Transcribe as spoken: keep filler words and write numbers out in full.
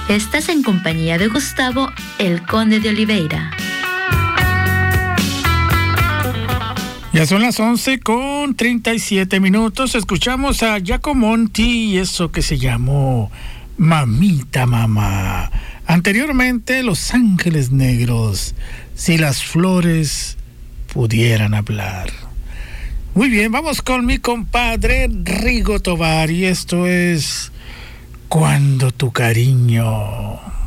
Estás en compañía de Gustavo, el Conde de Oliveira. Ya son las once con treinta y siete minutos. Escuchamos a Giacomonti y eso que se llamó Mamita Mamá. Anteriormente, Los Ángeles Negros, Si las flores pudieran hablar. Muy bien, vamos con mi compadre Rigo Tovar y esto es Cuando tu cariño.